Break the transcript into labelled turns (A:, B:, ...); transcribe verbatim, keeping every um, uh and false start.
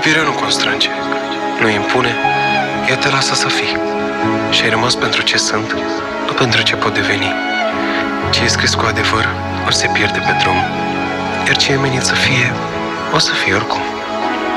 A: Iubirea nu constrânge, nu impune, ea te lasă să fii. Și ai rămas pentru ce sunt, nu pentru ce pot deveni. Ce e scris cu adevăr, ori se pierde pe drum, iar ce e menit să fie, o să fie oricum.